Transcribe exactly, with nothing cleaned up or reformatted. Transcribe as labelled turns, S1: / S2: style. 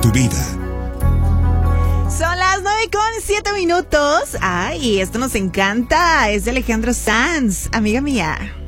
S1: tu vida.
S2: Son las nueve con siete minutos. Ay, esto nos encanta. Es de Alejandro Sanz, amiga mía.